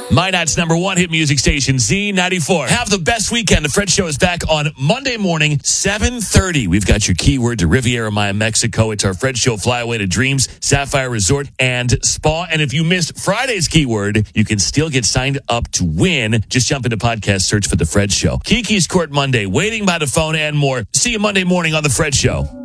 Minot's number one hit music station, Z94. Have the best weekend. The Fred Show is back on Monday morning, 7:30. We've got your keyword to Riviera Maya, Mexico. It's our Fred Show flyaway to Dreams, Sapphire Resort, and Spa. And if you missed Friday's keyword, you can still get signed up to win. Just jump into podcast, search for The Fred Show. Kiki's Court Monday, waiting by the phone, and more. See you Monday morning on The Fred Show.